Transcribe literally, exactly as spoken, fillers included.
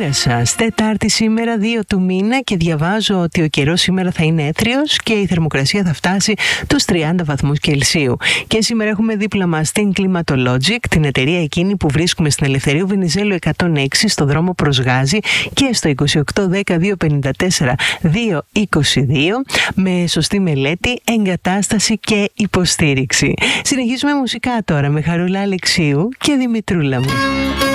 Καλησπέρα σας. Τετάρτη σήμερα, δύο του μήνα, και διαβάζω ότι ο καιρός σήμερα θα είναι έθριος και η θερμοκρασία θα φτάσει τους τριάντα βαθμούς Κελσίου. Και σήμερα έχουμε δίπλα μας την Climatologic, την εταιρεία εκείνη που βρίσκουμε στην Ελευθερίου Βενιζέλου εκατόν έξι στο δρόμο προς Γάζη και στο είκοσι οκτώ δέκα δύο πενήντα τέσσερα δύο είκοσι δύο, με σωστή μελέτη, εγκατάσταση και υποστήριξη. Συνεχίζουμε μουσικά τώρα με Χαρούλα Αλεξίου και Δημητρούλα μου.